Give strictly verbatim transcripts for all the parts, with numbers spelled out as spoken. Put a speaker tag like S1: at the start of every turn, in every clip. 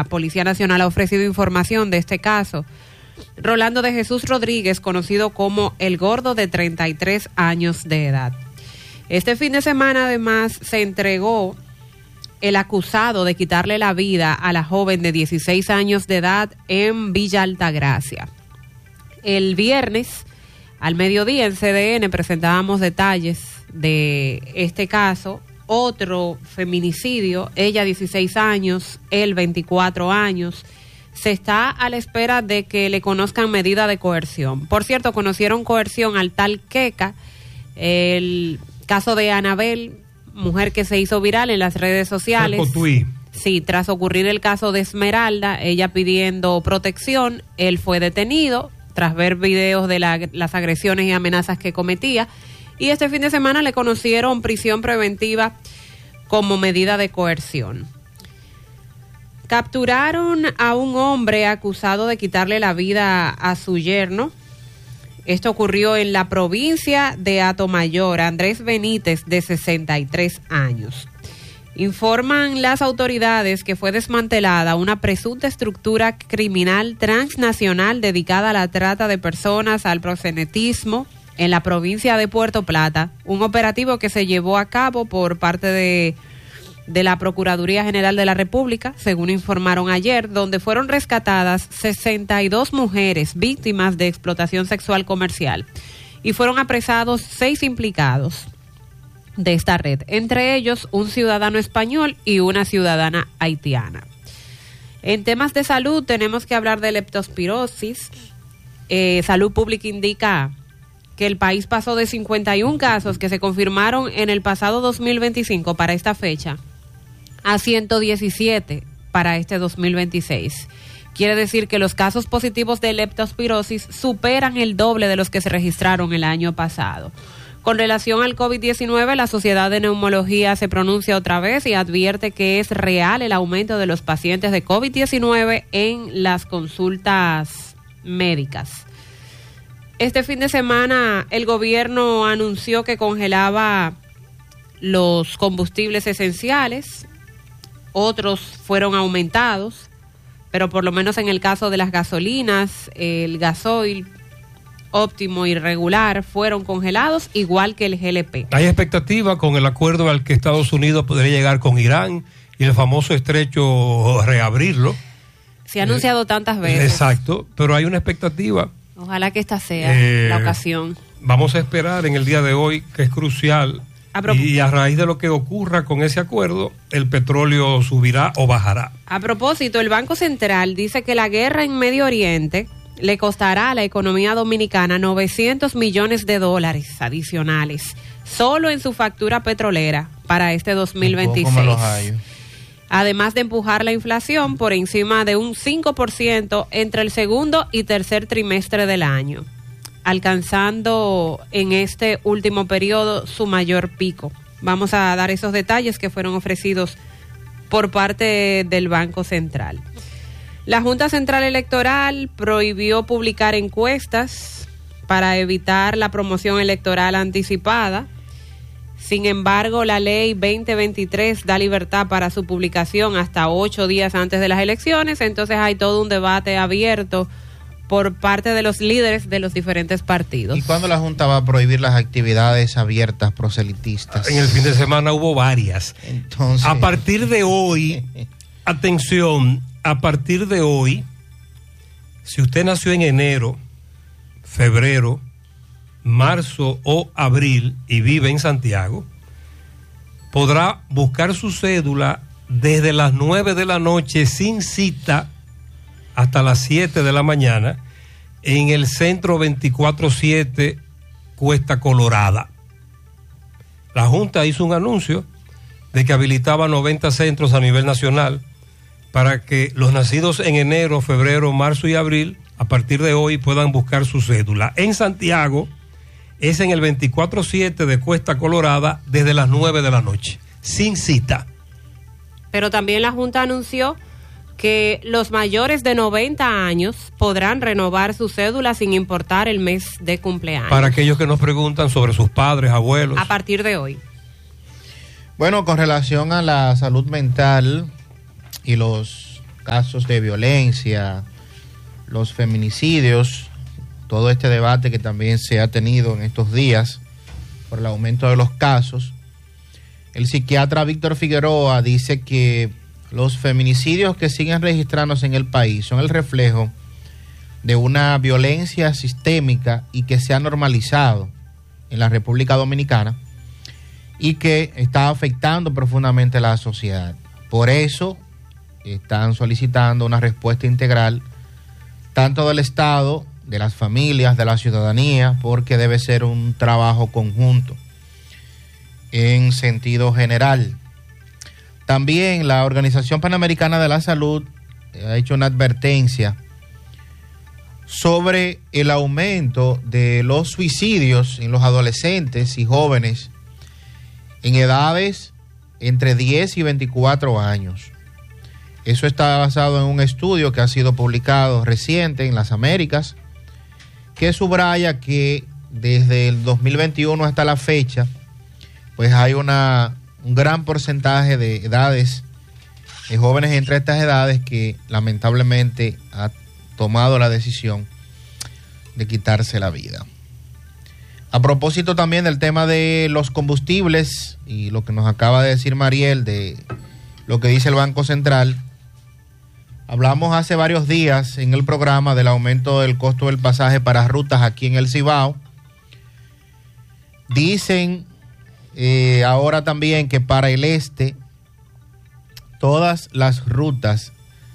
S1: la Policía Nacional ha ofrecido información de este caso. Rolando de Jesús Rodríguez, conocido como El Gordo, de treinta y tres años de edad. Este fin de semana, además, se entregó el acusado de quitarle la vida a la joven de dieciséis años de edad en Villa Altagracia. El viernes, al mediodía, en C D N presentábamos detalles de este caso. Otro feminicidio, ella dieciséis años, él veinticuatro años. Se está a la espera de que le conozcan medida de coerción. Por cierto, conocieron coerción al tal Queca, el caso de Anabel, mujer que se hizo viral en las redes sociales. Sí, tras ocurrir el caso de Esmeralda, ella pidiendo protección, él fue detenido tras ver videos de la, las agresiones y amenazas que cometía. Y este fin de semana le conocieron prisión preventiva como medida de coerción. Capturaron a un hombre acusado de quitarle la vida a su yerno. Esto ocurrió en la provincia de Atomayor. Andrés Benítez, de sesenta y tres años. Informan las autoridades que fue desmantelada una presunta estructura criminal transnacional dedicada a la trata de personas, al proxenetismo, en la provincia de Puerto Plata. Un operativo que se llevó a cabo por parte de... de la Procuraduría General de la República, según informaron ayer, donde fueron rescatadas sesenta y dos mujeres víctimas de explotación sexual comercial y fueron apresados seis implicados de esta red, entre ellos un ciudadano español y una ciudadana haitiana. En temas de salud tenemos que hablar de leptospirosis. Eh, Salud Pública indica que el país pasó de cincuenta y un casos que se confirmaron en el pasado dos mil veinticinco para esta fecha a ciento diecisiete para este dos mil veintiséis. Quiere decir que los casos positivos de leptospirosis superan el doble de los que se registraron el año pasado. Con relación al COVID diecinueve, la Sociedad de Neumología se pronuncia otra vez y advierte que es real el aumento de los pacientes de COVID diecinueve en las consultas médicas. Este fin de semana el gobierno anunció que congelaba los combustibles esenciales. Otros fueron aumentados, pero por lo menos en el caso de las gasolinas, el gasoil óptimo y regular fueron congelados, igual que el G L P.
S2: Hay expectativa con el acuerdo al que Estados Unidos podría llegar con Irán y el famoso estrecho reabrirlo.
S1: Se ha anunciado eh, tantas veces.
S2: Exacto, pero hay una expectativa.
S1: Ojalá que esta sea eh, la ocasión.
S2: Vamos a esperar en el día de hoy, que es crucial. A y a raíz de lo que ocurra con ese acuerdo, el petróleo subirá o bajará.
S1: A propósito, el Banco Central dice que la guerra en Medio Oriente le costará a la economía dominicana novecientos millones de dólares adicionales, solo en su factura petrolera para este dos mil veintiséis. Además de empujar la inflación por encima de un cinco por ciento entre el segundo y tercer trimestre del año, alcanzando en este último periodo su mayor pico. Vamos a dar esos detalles que fueron ofrecidos por parte del Banco Central. La Junta Central Electoral prohibió publicar encuestas para evitar la promoción electoral anticipada. Sin embargo, la ley veinte veintitrés da libertad para su publicación hasta ocho días antes de las elecciones. Entonces hay todo un debate abierto por parte de los líderes de los diferentes partidos.
S3: ¿Y cuándo la Junta va a prohibir las actividades abiertas proselitistas?
S2: En el fin de semana hubo varias.
S3: Entonces,
S2: a partir de hoy, atención, a partir de hoy, si usted nació en enero, febrero, marzo o abril y vive en Santiago, podrá buscar su cédula desde las nueve de la noche sin cita hasta las siete de la mañana en el centro veinticuatro siete Cuesta Colorada. La Junta hizo un anuncio de que habilitaba noventa centros a nivel nacional para que los nacidos en enero, febrero, marzo y abril, a partir de hoy, puedan buscar su cédula. En Santiago es en el veinticuatro siete de Cuesta Colorada desde las nueve de la noche, sin cita.
S1: Pero también la Junta anunció que los mayores de noventa años podrán renovar su cédula sin importar el mes de cumpleaños.
S2: Para aquellos que nos preguntan sobre sus padres, abuelos.
S1: A partir de hoy.
S3: Bueno, con relación a la salud mental y los casos de violencia, los feminicidios, todo este debate que también se ha tenido en estos días por el aumento de los casos. El psiquiatra Víctor Figueroa dice que los feminicidios que siguen registrándose en el país son el reflejo de una violencia sistémica y que se ha normalizado en la República Dominicana y que está afectando profundamente a la sociedad. Por eso están solicitando una respuesta integral tanto del Estado, de las familias, de la ciudadanía, porque debe ser un trabajo conjunto en sentido general. También la Organización Panamericana de la Salud ha hecho una advertencia sobre el aumento de los suicidios en los adolescentes y jóvenes en edades entre diez y veinticuatro años. Eso está basado en un estudio que ha sido publicado reciente en las Américas, que subraya que desde el dos mil veintiuno hasta la fecha, pues hay una, un gran porcentaje de edades, de jóvenes entre estas edades que lamentablemente ha tomado la decisión de quitarse la vida. A propósito también del tema de los combustibles y lo que nos acaba de decir Mariel de lo que dice el Banco Central, hablamos hace varios días en el programa del aumento del costo del pasaje para rutas aquí en el Cibao. Dicen eh, ahora también que para el este todas las rutas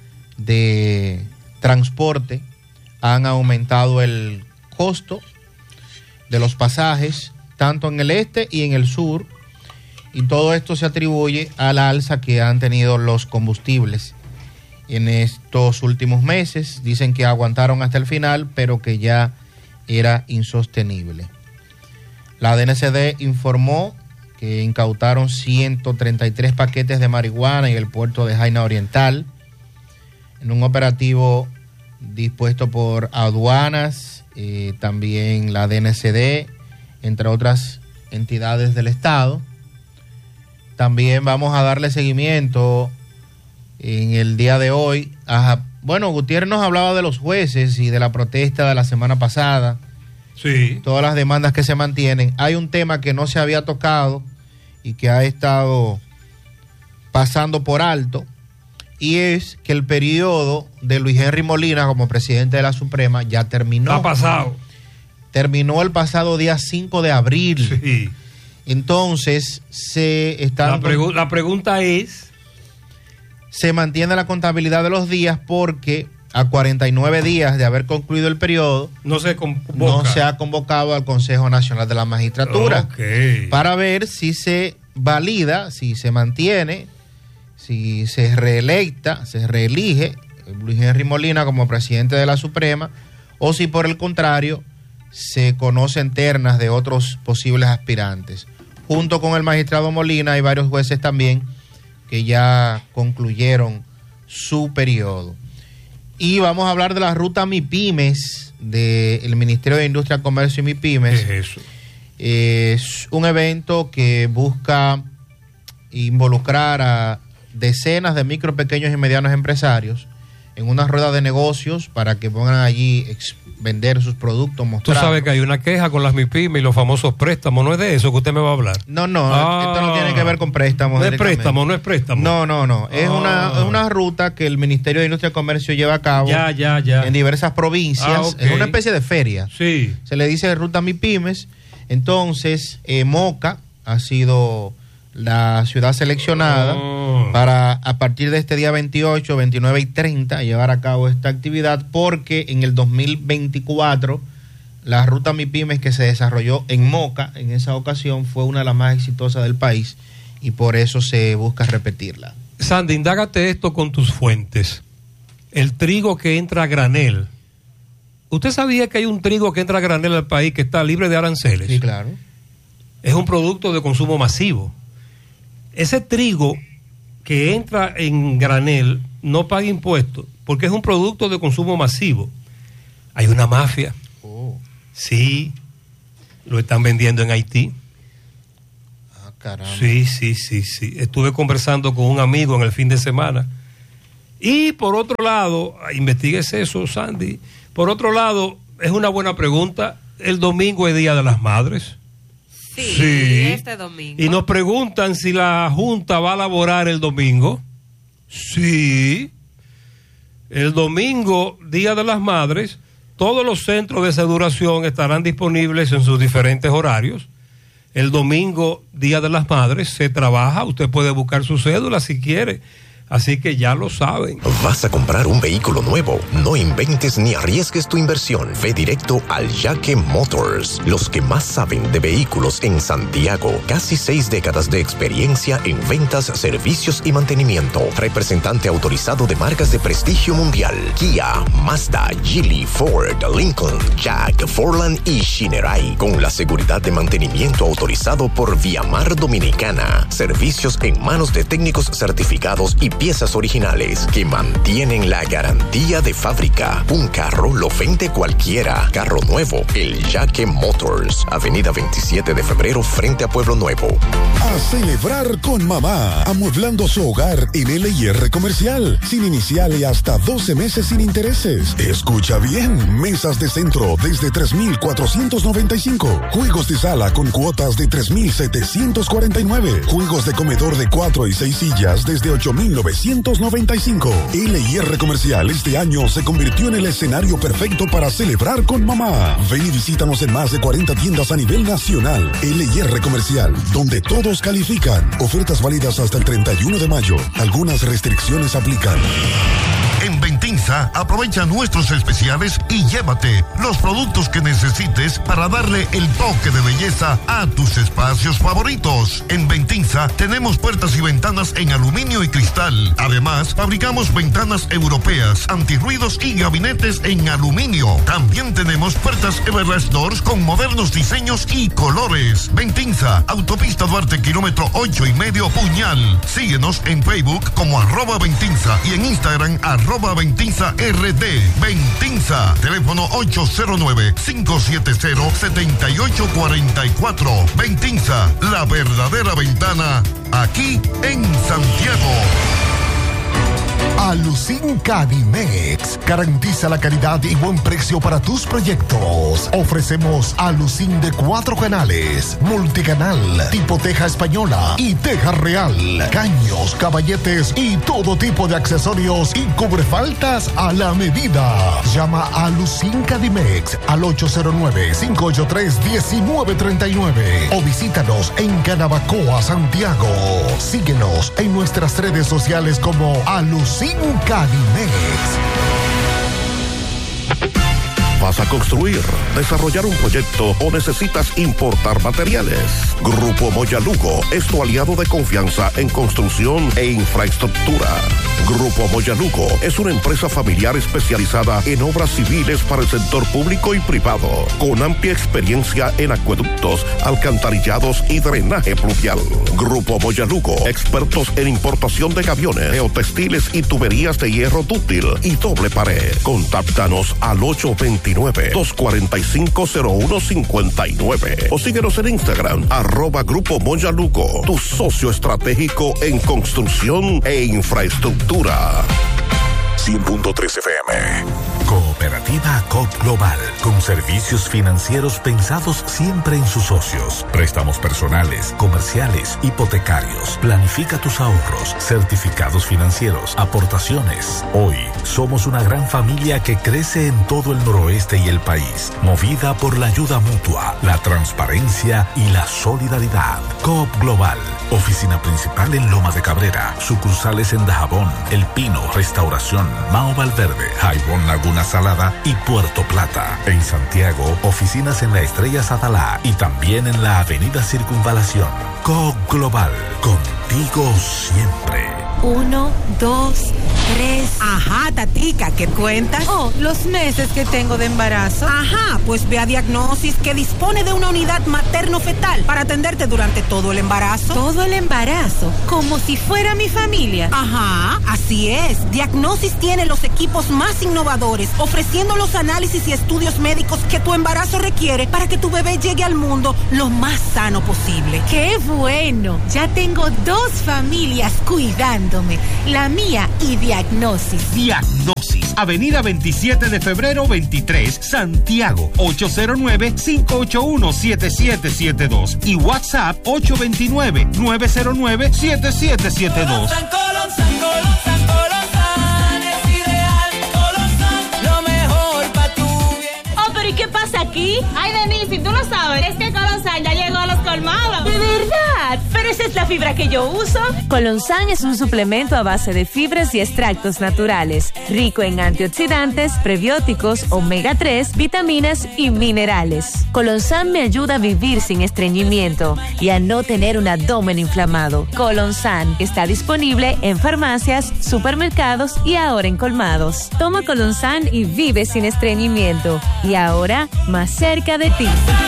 S3: de transporte han aumentado el costo de los pasajes, tanto en el este y en el sur, y todo esto se atribuye a la alza que han tenido los combustibles en estos últimos meses. Dicen que aguantaron hasta el final, pero que ya era insostenible. La D N C D informó que incautaron ciento treinta y tres paquetes de marihuana en el puerto de Jaina Oriental, en un operativo dispuesto por aduanas, eh, también la D N C D, entre otras entidades del Estado. También vamos a darle seguimiento en el día de hoy. A, bueno, Gutiérrez nos hablaba de los jueces y de la protesta de la semana pasada.
S2: Sí.
S3: Todas las demandas que se mantienen. Hay un tema que no se había tocado y que ha estado pasando por alto, y es que el periodo de Luis Henry Molina como presidente de la Suprema ya terminó.
S2: Ha pasado.
S3: Terminó el pasado día cinco de abril.
S2: Sí.
S3: Entonces, se está...
S2: La, pregu- la pregunta es...
S3: Se mantiene la contabilidad de los días porque a cuarenta y nueve días de haber concluido el periodo,
S2: no se convoca.
S3: No se ha convocado al Consejo Nacional de la Magistratura.
S2: Okay.
S3: Para ver si se valida, si se mantiene, si se reelecta, se reelige Luis Henry Molina como presidente de la Suprema, o si por el contrario se conocen ternas de otros posibles aspirantes. Junto con el magistrado Molina hay varios jueces también que ya concluyeron su periodo. Y vamos a hablar de la ruta MIPYMES del Ministerio de Industria, Comercio y MIPYMES.
S2: ¿Qué es eso?
S3: Es un evento que busca involucrar a decenas de micro, pequeños y medianos empresarios en una rueda de negocios para que pongan allí ex- vender sus productos, mostrar.
S2: Tú sabes que hay una queja con las MIPYMES y los famosos préstamos. ¿No es de eso que usted me va a hablar?
S3: No, no,
S2: Ah,
S3: esto no tiene que ver con préstamos.
S2: No es préstamo, no es préstamo.
S3: No, no, no. Es,
S2: Ah.
S3: una, es una ruta que el Ministerio de Industria y Comercio lleva a cabo
S2: Ya, ya, ya.
S3: en diversas provincias.
S2: Ah, ok.
S3: Es una especie de feria.
S2: Sí.
S3: Se le dice ruta MIPYMES. Entonces, eh, Moca ha sido la ciudad seleccionada
S2: Oh.
S3: para a partir de este día veintiocho, veintinueve y treinta llevar a cabo esta actividad, porque en el dos mil veinticuatro la ruta MIPYMES que se desarrolló en Moca en esa ocasión fue una de las más exitosas del país y por eso se busca repetirla.
S2: Sandy, indágate esto con tus fuentes. El trigo que entra a granel. ¿Usted sabía que hay un trigo que entra a granel al país que está libre de aranceles?
S3: Sí, claro.
S2: Es un producto de consumo masivo. Ese trigo que entra en granel no paga impuestos porque es un producto de consumo masivo. Hay una mafia.
S3: Oh.
S2: Sí, lo están vendiendo en Haití.
S3: Ah, caramba.
S2: Sí, sí, sí, sí. Estuve conversando con un amigo en el fin de semana Y por otro lado, investigues eso, Sandy. Por otro lado, es una buena pregunta. El domingo es Día de las Madres.
S1: Sí, sí, este domingo.
S2: Y nos preguntan si la Junta va a laborar el domingo. Sí. El domingo, Día de las Madres, todos los centros de seduración estarán disponibles en sus diferentes horarios. El domingo, Día de las Madres, se trabaja. Usted puede buscar su cédula si quiere. Así que ya lo saben.
S4: ¿Vas a comprar un vehículo nuevo? No inventes ni arriesgues tu inversión. Ve directo al Yaque Motors, los que más saben de vehículos en Santiago. Casi seis décadas de experiencia en ventas, servicios y mantenimiento. Representante autorizado de marcas de prestigio mundial: Kia, Mazda, Geely, Ford, Lincoln, Jack, Forland y Shinerai. Con la seguridad de mantenimiento autorizado por Viamar Dominicana. Servicios en manos de técnicos certificados y piezas originales que mantienen la garantía de fábrica. Un carro lo vende cualquiera. Carro nuevo, el Yaque Motors. Avenida veintisiete de febrero frente a Pueblo Nuevo.
S5: A celebrar con mamá, amueblando su hogar en L y R Comercial, sin inicial y hasta doce meses sin intereses. Escucha bien, mesas de centro desde tres mil cuatrocientos noventa y cinco, juegos de sala con cuotas de tres mil setecientos cuarenta y nueve, juegos de comedor de cuatro y seis sillas desde ocho mil novecientos noventa y cinco. L y R Comercial este año se convirtió en el escenario perfecto para celebrar con mamá. Ven y visítanos en más de cuarenta tiendas a nivel nacional. L y R Comercial, donde todos califican. Ofertas válidas hasta el treinta y uno de mayo. Algunas restricciones aplican.
S6: En Ventinza, aprovecha nuestros especiales y llévate los productos que necesites para darle el toque de belleza a tus espacios favoritos. En Ventinza tenemos puertas y ventanas en aluminio y cristal. Además, fabricamos ventanas europeas, antirruidos y gabinetes en aluminio. También tenemos puertas Everlast Doors con modernos diseños y colores. Ventinza, Autopista Duarte, kilómetro ocho y medio, Puñal. Síguenos en Facebook como arroba Ventinza y en Instagram arroba Ventinza R D. Ventinza, teléfono ocho cero nueve, cinco siete cero, siete ocho cuatro cuatro. Ventinza, la verdadera ventana, aquí en Santiago.
S7: Alucin Cadimex garantiza la calidad y buen precio para tus proyectos. Ofrecemos Alucin de cuatro canales, multicanal, tipo teja española y teja real, caños, caballetes y todo tipo de accesorios y cubrefaltas a la medida. Llama a Alucin Cadimex al ocho cero nueve, cinco ocho tres, uno nueve tres nueve o visítanos en Canabacoa, Santiago. Síguenos en nuestras redes sociales como Alucin Cadimex.
S8: ¿Vas a construir, desarrollar un proyecto o necesitas importar materiales? Grupo Moyalugo es tu aliado de confianza en construcción e infraestructura. Grupo Moyalugo es una empresa familiar especializada en obras civiles para el sector público y privado, con amplia experiencia en acueductos, alcantarillados y drenaje pluvial. Grupo Moyalugo, expertos en importación de gaviones, geotextiles y tuberías de hierro dúctil y doble pared. Contáctanos al ocho dos nueve, dos cuatro cinco, cero uno cinco nueve o síguenos en Instagram, arroba Grupo Moyalugo, tu socio estratégico en construcción e infraestructura.
S5: cien punto tres F M.
S9: Cooperativa Coop Global, con servicios financieros pensados siempre en sus socios. Préstamos personales, comerciales, hipotecarios. Planifica tus ahorros, certificados financieros, aportaciones. Hoy somos una gran familia que crece en todo el noroeste y el país, movida por la ayuda mutua, la transparencia y la solidaridad. Coop Global, oficina principal en Loma de Cabrera, sucursales en Dajabón, El Pino, Restauración, Mao Valverde, Jaibón Laguna Salada y Puerto Plata. En Santiago, oficinas en la Estrella Sadalá y también en la Avenida Circunvalación. Coop Global, contigo siempre.
S10: Uno, dos, tres.
S11: Ajá, tatica, ¿qué cuentas?
S10: Oh, los meses que tengo de embarazo.
S11: Ajá, pues ve a Diagnosis, que dispone de una unidad materno-fetal para atenderte durante todo el embarazo.
S10: ¿Todo el embarazo? Como si fuera mi familia.
S11: Ajá, así es. Diagnosis tiene los equipos más innovadores, ofreciendo los análisis y estudios médicos que tu embarazo requiere para que tu bebé llegue al mundo lo más sano posible.
S10: ¡Qué bueno! Ya tengo dos familias cuidando cuidándome. La mía y Diagnosis.
S12: Diagnosis, Avenida veintisiete de febrero veintitrés, Santiago, ocho cero nueve, cinco ocho uno, siete siete siete dos y WhatsApp ocho dos nueve, nueve cero nueve, siete siete siete dos.
S10: ¿Y qué pasa aquí? Ay, Denise, si tú lo sabes, es que Colonsan ya llegó a los colmados. ¿De verdad? Pero esa es la fibra que yo uso.
S13: Colonsan es un suplemento a base de fibras y extractos naturales, rico en antioxidantes, prebióticos, omega tres, vitaminas y minerales. Colonsan me ayuda a vivir sin estreñimiento y a no tener un abdomen inflamado. Colonsan está disponible en farmacias, supermercados y ahora en colmados. Toma Colonsan y vive sin estreñimiento. Y ahora Ahora más cerca de ti.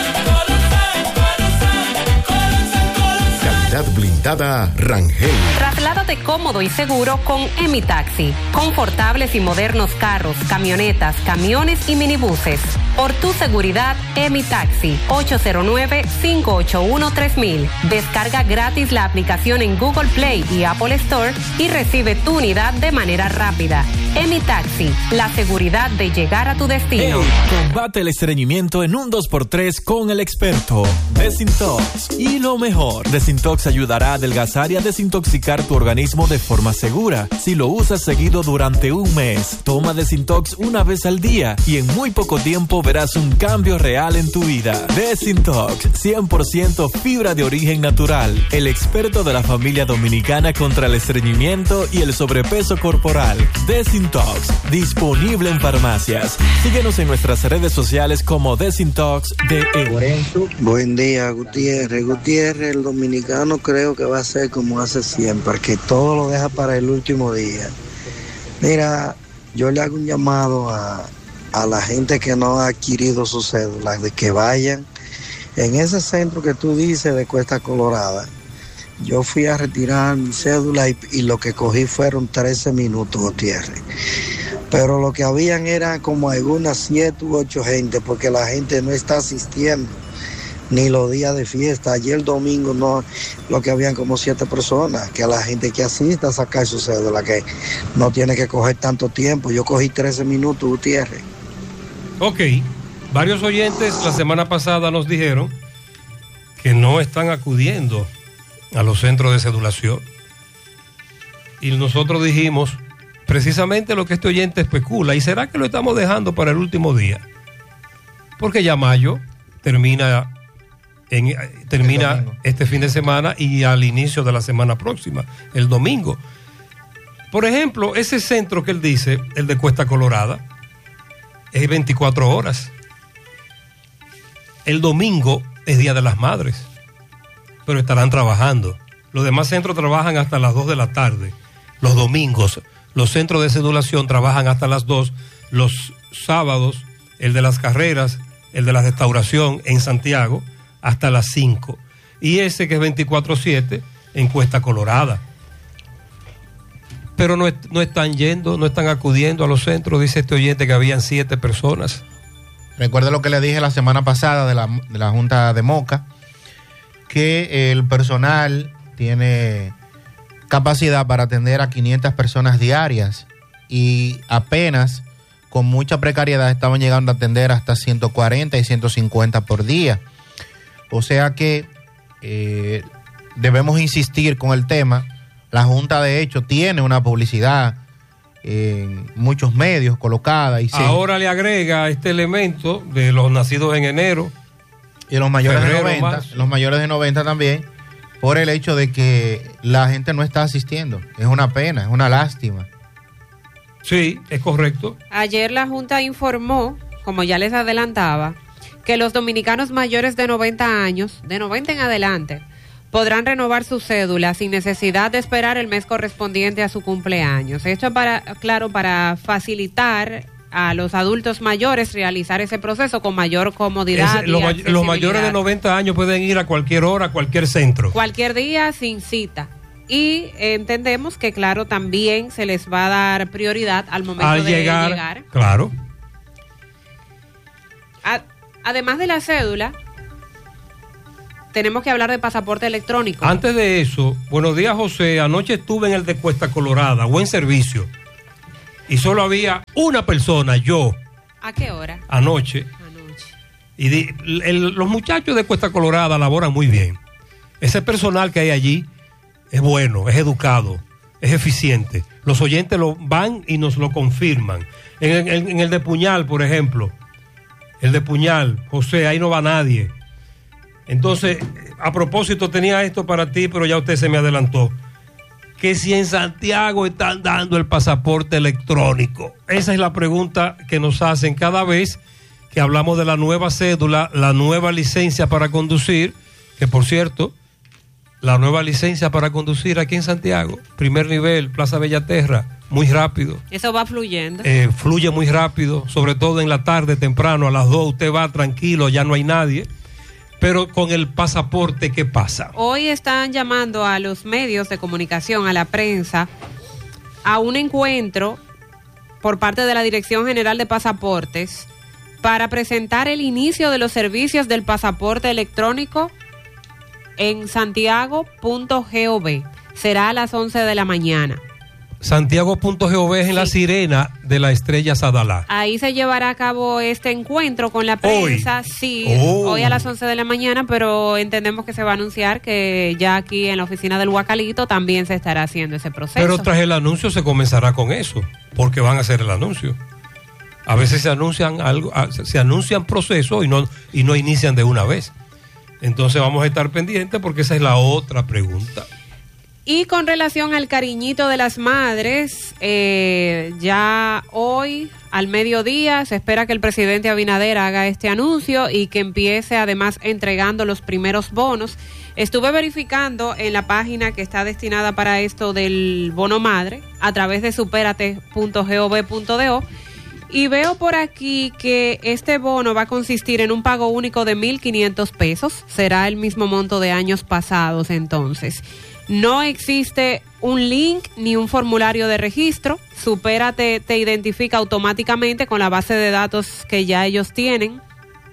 S8: Calidad blindada Rangel.
S1: Trasládate cómodo y seguro con Emitaxi. Confortables y modernos carros, camionetas, camiones y minibuses. Por tu seguridad, Emitaxi. ocho cero nueve, cinco ocho uno, tres mil. Descarga gratis la aplicación en Google Play y Apple Store y recibe tu unidad de manera rápida. Emitaxi, la seguridad de llegar a tu destino.
S14: Hey, combate el estreñimiento en un dos por tres con el experto Desintox. Y lo mejor, Desintox ayudará a adelgazar y a desintoxicar tu organismo de forma segura. Si lo usas seguido durante un mes, toma Desintox una vez al día y en muy poco tiempo verás un cambio real en tu vida. Desintox, cien por ciento fibra de origen natural. El experto de la familia dominicana contra el estreñimiento y el sobrepeso corporal. Desintox, disponible en farmacias. Síguenos en nuestras redes sociales como Desintox D E.
S15: Buen día, Gutiérrez. Gutiérrez, el dominicano creo que va a ser como hace siempre, que todo lo deja para el último día. Mira, yo le hago un llamado a, a la gente que no ha adquirido su cédula, de que vayan en ese centro que tú dices de Cuesta Colorada. Yo fui a retirar mi cédula y, y lo que cogí fueron trece minutos, Gutiérrez. Pero lo que habían era como algunas siete u ocho gente, porque la gente no está asistiendo ni los días de fiesta. Ayer domingo no, lo que habían como siete personas, que a la gente que asista a sacar su cédula, que no tiene que coger tanto tiempo. Yo cogí trece minutos, Gutiérrez.
S2: Ok, varios oyentes la semana pasada nos dijeron que no están acudiendo a los centros de cedulación. Y nosotros dijimos precisamente lo que este oyente especula. ¿Y será que lo estamos dejando para el último día? Porque ya mayo termina, en, termina este fin de semana y al inicio de la semana próxima, el domingo. Por ejemplo, ese centro que él dice, el de Cuesta Colorada, es veinticuatro horas. El domingo es Día de las Madres, pero estarán trabajando. Los demás centros trabajan hasta las dos de la tarde. Los domingos, los centros de cedulación trabajan hasta las dos. Los sábados, el de las carreras, el de la restauración en Santiago, hasta las cinco. Y ese que es veinticuatro siete en Cuesta Colorada. Pero no, no están yendo, no están acudiendo a los centros. Dice este oyente que habían siete personas.
S3: Recuerde lo que le dije la semana pasada de la, de la Junta de Moca, que el personal tiene capacidad para atender a quinientas personas diarias y apenas con mucha precariedad estaban llegando a atender hasta ciento cuarenta y ciento cincuenta por día. O sea que eh, debemos insistir con el tema. La Junta, de hecho, tiene una publicidad en muchos medios colocada. Y
S2: ahora se... le agrega este elemento de los nacidos en enero.
S3: Y los mayores febrero, de noventa, marzo. Los mayores de noventa también, por el hecho de que la gente no está asistiendo. Es una pena, es una lástima.
S2: Sí, es correcto.
S1: Ayer la Junta informó, como ya les adelantaba, que los dominicanos mayores de noventa años, de noventa en adelante, podrán renovar su cédula sin necesidad de esperar el mes correspondiente a su cumpleaños. Esto es para, claro, para facilitar a los adultos mayores realizar ese proceso con mayor comodidad.
S2: Es, los, may los mayores de noventa años pueden ir a cualquier hora, a cualquier centro.
S1: Cualquier día sin cita. Y entendemos que, claro, también se les va a dar prioridad al momento
S2: al
S1: de
S2: llegar,
S1: llegar.
S2: Claro.
S1: A, además de la cédula, tenemos que hablar de pasaporte electrónico.
S2: Antes de eso, buenos días, José. Anoche estuve en el de Cuesta Colorada, buen servicio. Y solo había una persona, yo.
S1: ¿A qué hora?
S2: Anoche.
S1: Anoche.
S2: Y di, el, los muchachos de Cuesta Colorada laboran muy bien. Ese personal que hay allí es bueno, es educado, es eficiente. Los oyentes lo van y nos lo confirman. En, en, en el de Puñal, por ejemplo, el de Puñal, José, ahí no va nadie. Entonces, a propósito, tenía esto para ti, pero ya usted se me adelantó. Que si en Santiago están dando el pasaporte electrónico. Esa es la pregunta que nos hacen cada vez que hablamos de la nueva cédula, la nueva licencia para conducir, que por cierto, la nueva licencia para conducir aquí en Santiago, primer nivel, Plaza Bellaterra, muy rápido.
S1: Eso va fluyendo.
S2: Eh, fluye muy rápido, sobre todo en la tarde, temprano, a las dos, usted va tranquilo, ya no hay nadie. Pero con el pasaporte, ¿qué pasa?
S1: Hoy están llamando a los medios de comunicación, a la prensa, a un encuentro por parte de la Dirección General de Pasaportes para presentar el inicio de los servicios del pasaporte electrónico en santiago punto gov. Será a las once de la mañana.
S2: santiago punto gov es en sí. La Sirena de la Estrella Sadalá.
S1: Ahí se llevará a cabo este encuentro con la prensa, hoy. sí, oh. hoy a las once de la mañana, pero entendemos que se va a anunciar que ya aquí en la oficina del Huacalito también se estará haciendo ese proceso.
S2: Pero tras el anuncio se comenzará con eso, porque van a hacer el anuncio. A veces se anuncian algo, se anuncian procesos y no, y no inician de una vez. Entonces vamos a estar pendientes porque esa es la otra pregunta.
S1: Y con relación al cariñito de las madres, eh, ya hoy al mediodía se espera que el presidente Abinader haga este anuncio y que empiece además entregando los primeros bonos. Estuve verificando en la página que está destinada para esto del bono madre a través de superate punto gov punto do y veo por aquí que este bono va a consistir en un pago único de mil quinientos pesos. Será el mismo monto de años pasados entonces. No existe un link ni un formulario de registro. Supérate te identifica automáticamente con la base de datos que ya ellos tienen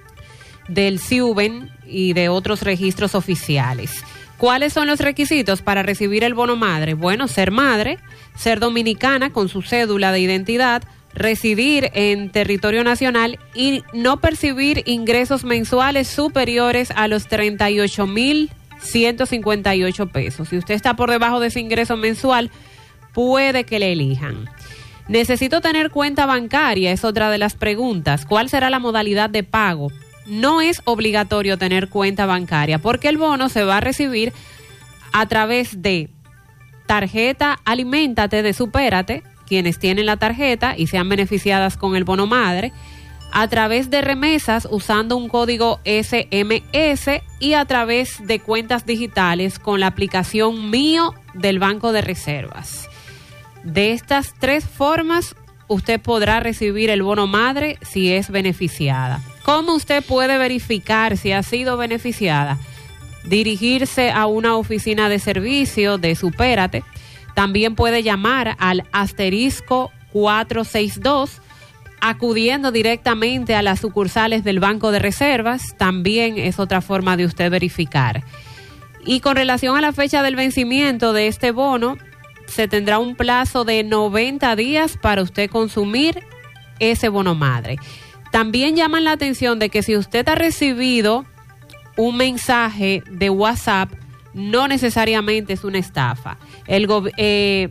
S1: del SIUBEN y de otros registros oficiales. ¿Cuáles son los requisitos para recibir el bono madre? Bueno, ser madre, ser dominicana con su cédula de identidad, residir en territorio nacional y no percibir ingresos mensuales superiores a los treinta y ocho mil ciento cincuenta y ocho pesos. Si usted está por debajo de ese ingreso mensual, puede que le elijan. Necesito tener cuenta bancaria, es otra de las preguntas. ¿Cuál será la modalidad de pago? No es obligatorio tener cuenta bancaria porque el bono se va a recibir a través de tarjeta Aliméntate de Supérate, quienes tienen la tarjeta y sean beneficiadas con el bono madre, a través de remesas usando un código S M S y a través de cuentas digitales con la aplicación Mío del Banco de Reservas. De estas tres formas, usted podrá recibir el bono madre si es beneficiada. ¿Cómo usted puede verificar si ha sido beneficiada? Dirigirse a una oficina de servicio de Supérate. También puede llamar al asterisco cuatrocientos sesenta y dos, acudiendo directamente a las sucursales del Banco de Reservas. También es otra forma de usted verificar. Y con relación a la fecha del vencimiento de este bono, se tendrá un plazo de noventa días para usted consumir ese bono madre. También llaman la atención de que si usted ha recibido un mensaje de WhatsApp, no necesariamente es una estafa. El go- eh,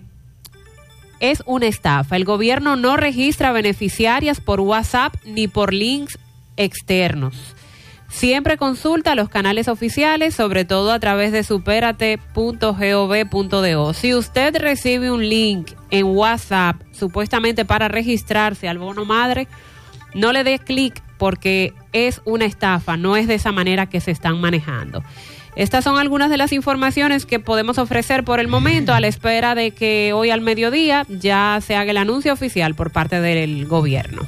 S1: es una estafa. El gobierno no registra beneficiarias por WhatsApp ni por links externos. Siempre consulta los canales oficiales, sobre todo a través de superate punto gov punto do. Si usted recibe un link en WhatsApp supuestamente para registrarse al bono madre, no le dé clic porque es una estafa, no es de esa manera que se están manejando. Estas son algunas de las informaciones que podemos ofrecer por el momento, a la espera de que hoy al mediodía ya se haga el anuncio oficial por parte del gobierno.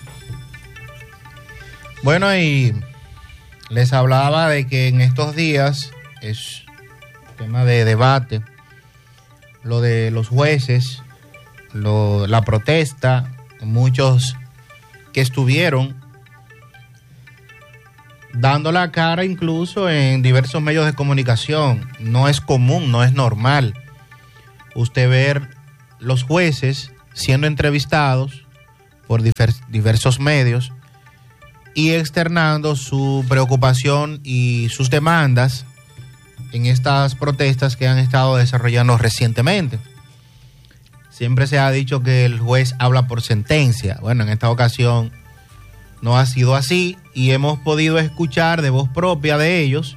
S3: Bueno, y les hablaba de que en estos días es tema de debate lo de los jueces, lo, la protesta, muchos que estuvieron dando la cara incluso en diversos medios de comunicación. No es común, no es normal usted ver los jueces siendo entrevistados por divers, diversos medios y externando su preocupación y sus demandas en estas protestas que han estado desarrollando recientemente. Siempre se ha dicho que el juez habla por sentencia. Bueno, en esta ocasión no ha sido así y hemos podido escuchar de voz propia de ellos.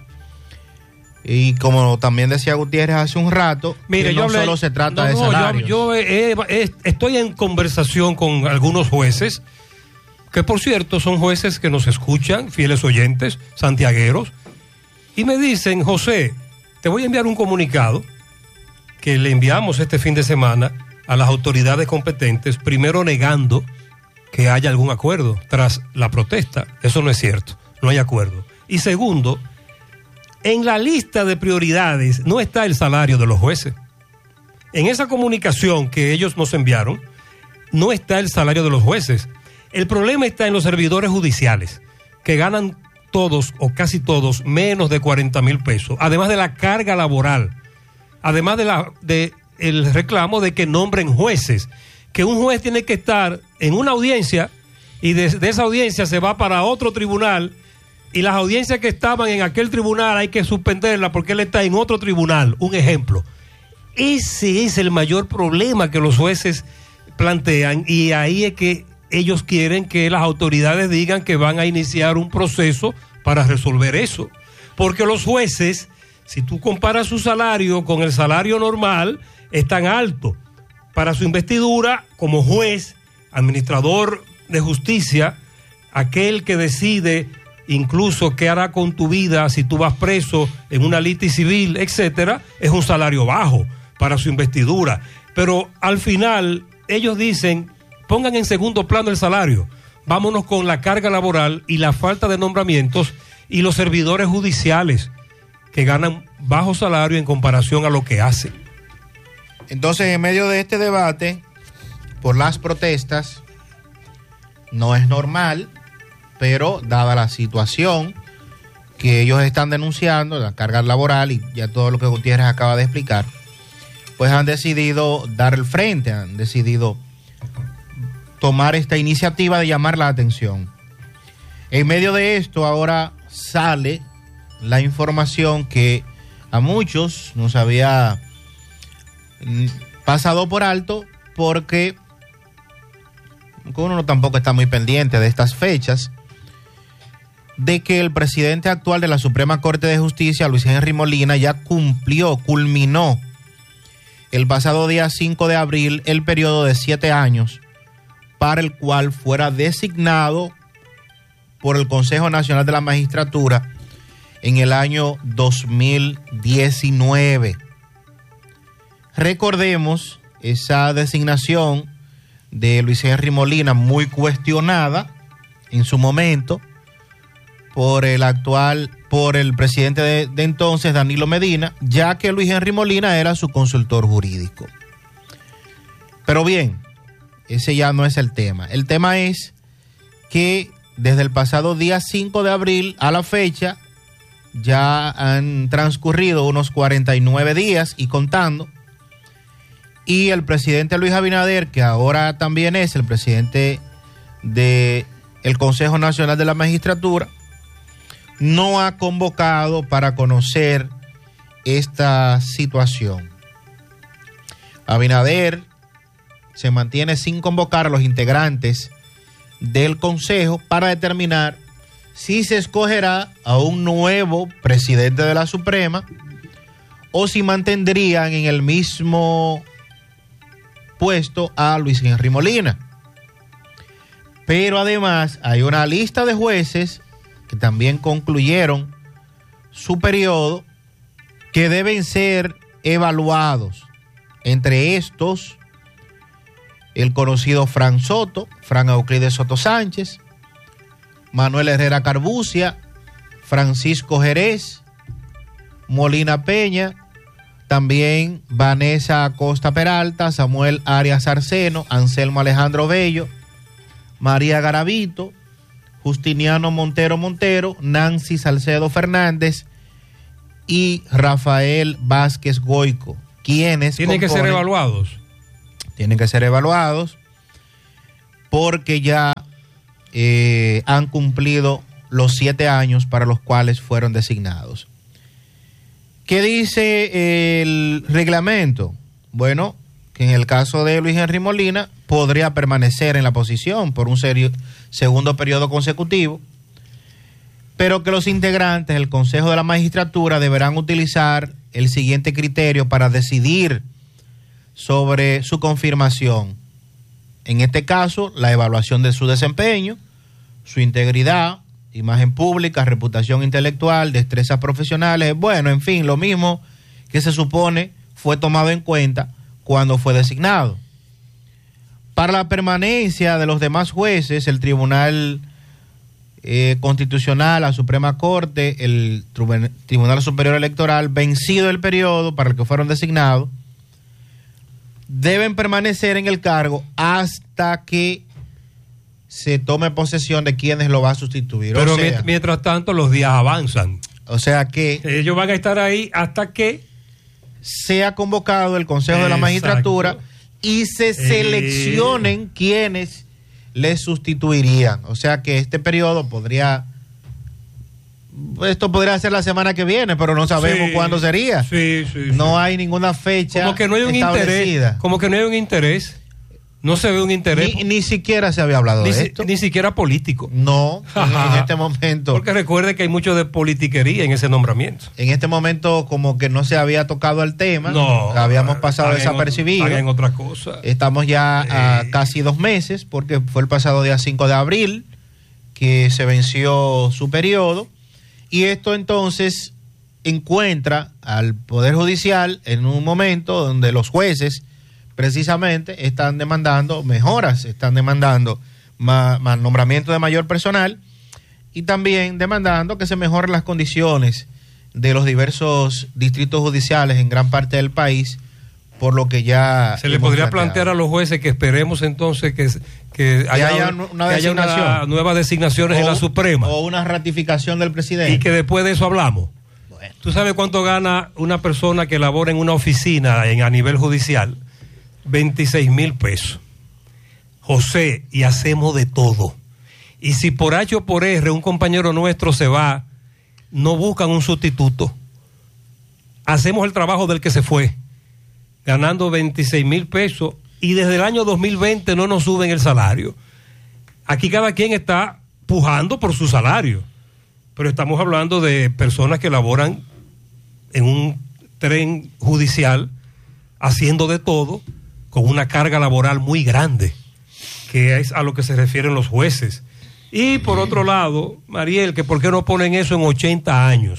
S3: Y como también decía Gutiérrez hace un rato,
S2: Mire,
S3: que
S2: yo
S3: no
S2: hablé,
S3: solo se trata
S2: no,
S3: de
S2: no,
S3: salarios.
S2: Yo, yo eh, eh, estoy en conversación con algunos jueces, que por cierto son jueces que nos escuchan, fieles oyentes, santiagueros, y me dicen, José, te voy a enviar un comunicado que le enviamos este fin de semana a las autoridades competentes, primero negando que haya algún acuerdo tras la protesta. Eso no es cierto, no hay acuerdo. Y segundo, en la lista de prioridades no está el salario de los jueces. En esa comunicación que ellos nos enviaron, no está el salario de los jueces. El problema está en los servidores judiciales, que ganan todos o casi todos menos de cuarenta mil pesos, además de la carga laboral, además de la de el reclamo de que nombren jueces, que un juez tiene que estar en una audiencia y de, de esa audiencia se va para otro tribunal, y las audiencias que estaban en aquel tribunal hay que suspenderla porque él está en otro tribunal. Un ejemplo. Ese es el mayor problema que los jueces plantean, y ahí es que ellos quieren que las autoridades digan que van a iniciar un proceso para resolver eso. Porque los jueces, si tú comparas su salario con el salario normal, es tan alto. Para su investidura como juez, administrador de justicia, aquel que decide incluso qué hará con tu vida si tú vas preso en una litis civil, etcétera, es un salario bajo para su investidura. Pero al final ellos dicen, pongan en segundo plano el salario, vámonos con la carga laboral y la falta de nombramientos y los servidores judiciales que ganan bajo salario en comparación a lo que hacen.
S3: Entonces, en medio de este debate por las protestas, no es normal, pero dada la situación que ellos están denunciando, la carga laboral y ya todo lo que Gutiérrez acaba de explicar, pues han decidido dar el frente, han decidido tomar esta iniciativa de llamar la atención. En medio de esto, ahora sale la información que a muchos nos había pasado por alto, porque uno tampoco está muy pendiente de estas fechas, de que el presidente actual de la Suprema Corte de Justicia, Luis Henry Molina, ya cumplió, culminó el pasado día cinco de abril el periodo de siete años para el cual fuera designado por el Consejo Nacional de la Magistratura en el año dos mil diecinueve. Recordemos esa designación de Luis Henry Molina, muy cuestionada en su momento por el actual, por el presidente de, de entonces, Danilo Medina, ya que Luis Henry Molina era su consultor jurídico. Pero bien, ese ya no es el tema. El tema es que desde el pasado día cinco de abril a la fecha ya han transcurrido unos cuarenta y nueve días y contando, y el presidente Luis Abinader, que ahora también es el presidente del Consejo Nacional de la Magistratura, no ha convocado para conocer esta situación. Abinader se mantiene sin convocar a los integrantes del Consejo para determinar si se escogerá a un nuevo presidente de la Suprema o si mantendrían en el mismo puesto a Luis Henry Molina. Pero además hay una lista de jueces que también concluyeron su periodo, que deben ser evaluados. Entre estos, el conocido Fran Soto, Fran Euclides Soto Sánchez, Manuel Herrera Carbucia, Francisco Jerez, Molina Peña, también Vanessa Acosta Peralta, Samuel Arias Arceno, Anselmo Alejandro Bello, María Garavito, Justiniano Montero Montero, Nancy Salcedo Fernández y Rafael Vázquez Goico, quienes
S2: tienen que ser evaluados.
S3: Tienen que ser evaluados porque ya eh, han cumplido los siete años para los cuales fueron designados. ¿Qué dice el reglamento? Bueno, que en el caso de Luis Henry Molina podría permanecer en la posición por un serio, segundo periodo consecutivo, pero que los integrantes del Consejo de la Magistratura deberán utilizar el siguiente criterio para decidir sobre su confirmación. En este caso, la evaluación de su desempeño, su integridad, imagen pública, reputación intelectual, destrezas profesionales, bueno, en fin, lo mismo que se supone fue tomado en cuenta cuando fue designado. Para la permanencia de los demás jueces, el Tribunal eh, Constitucional, la Suprema Corte, el Tribunal Superior Electoral, vencido el periodo para el que fueron designados, deben permanecer en el cargo hasta que se tome posesión de quienes lo va a sustituir.
S2: Pero
S3: o sea,
S2: mientras tanto los días avanzan.
S3: O sea que
S2: ellos van a estar ahí hasta que
S3: sea convocado el Consejo Exacto. de la Magistratura y se seleccionen eh. quienes les sustituirían. O sea que este periodo podría... Esto podría ser la semana que viene, pero no sabemos sí, cuándo sería.
S2: Sí, sí,
S3: no
S2: sí.
S3: hay ninguna fecha
S2: como que no hay un interés. Como que no hay un interés. No se ve un interés.
S3: Ni, ni siquiera se había hablado
S2: ni
S3: de
S2: si,
S3: esto.
S2: Ni siquiera político.
S3: No, en este momento.
S2: Porque recuerde que hay mucho de politiquería en ese nombramiento.
S3: En este momento como que no se había tocado el tema.
S2: No.
S3: Habíamos pasado desapercibido.
S2: Hagan otra cosa.
S3: Estamos ya eh. a casi dos meses porque fue el pasado día cinco de abril que se venció su periodo. Y esto entonces encuentra al Poder Judicial en un momento donde los jueces precisamente están demandando mejoras, están demandando más, más nombramiento de mayor personal y también demandando que se mejoren las condiciones de los diversos distritos judiciales en gran parte del país, por lo que ya...
S2: Se le podría planteado. plantear a los jueces que esperemos entonces que, que, haya,
S3: que haya una, que haya una
S2: nuevas designaciones o, en la Suprema.
S3: O una ratificación del presidente.
S2: Y que después de eso hablamos. Bueno. ¿Tú sabes cuánto gana una persona que labora en una oficina en, a nivel judicial? veintiséis mil pesos. José, y hacemos de todo. Y si por H o por R un compañero nuestro se va, no buscan un sustituto. Hacemos el trabajo del que se fue, ganando veintiséis mil pesos, y desde el año dos mil veinte no nos suben el salario. Aquí cada quien está pujando por su salario, pero estamos hablando de personas que laboran en un tren judicial, haciendo de todo, con una carga laboral muy grande, que es a lo que se refieren los jueces. Y por otro lado, Mariel, que por qué no ponen eso en ochenta años,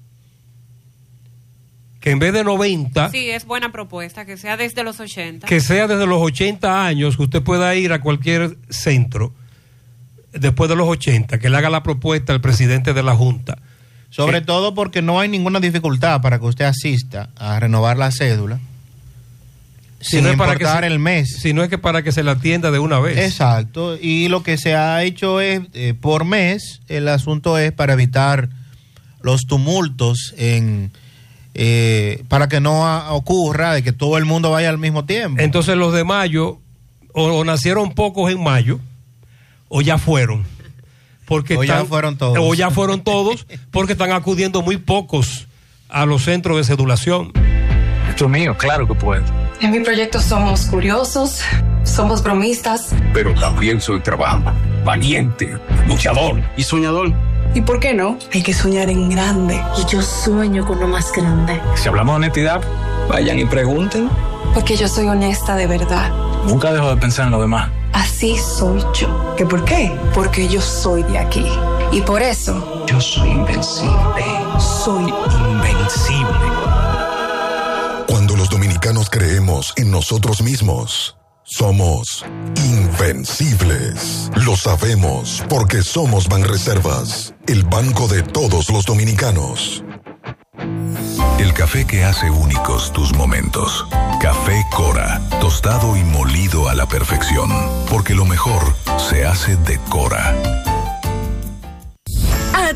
S2: que en vez de noventa...
S1: Sí, es buena propuesta, que sea desde los ochenta.
S2: Que sea desde los ochenta años, que usted pueda ir a cualquier centro después de los ochenta, que le haga la propuesta al presidente de la Junta.
S3: Sobre
S2: que,
S3: todo porque no hay ninguna dificultad para que usted asista a renovar la cédula.
S2: Si
S3: sin
S2: no es para
S3: importar
S2: que se,
S3: el mes.
S2: Si no es que para que se la atienda de una vez.
S3: Exacto, y lo que se ha hecho es, eh, por mes, el asunto es para evitar los tumultos, en eh, para que no a, ocurra de que todo el mundo vaya al mismo tiempo.
S2: Entonces los de mayo, o, o nacieron pocos en mayo, o ya fueron. Porque
S3: o
S2: están,
S3: ya fueron todos.
S2: O ya fueron todos, porque están acudiendo muy pocos a los centros de cedulación.
S16: Esto mío, claro que puedo.
S17: En mi proyecto somos curiosos, somos bromistas.
S16: Pero también soy trabajador, valiente, luchador y soñador.
S17: ¿Y por qué no? Hay que soñar en grande.
S18: Y yo sueño con lo más grande.
S16: Si hablamos de honestidad, vayan y pregunten.
S17: Porque yo soy honesta de verdad.
S16: Nunca dejo de pensar en lo demás.
S17: Así soy yo. ¿Qué por qué? Porque yo soy de aquí. Y por eso...
S16: Yo soy invencible.
S17: Soy
S16: invencible.
S5: Cuando los dominicanos creemos en nosotros mismos, somos invencibles. Lo sabemos porque somos Banreservas, el banco de todos los dominicanos.
S19: El café que hace únicos tus momentos. Café Cora, tostado y molido a la perfección, porque lo mejor se hace de Cora.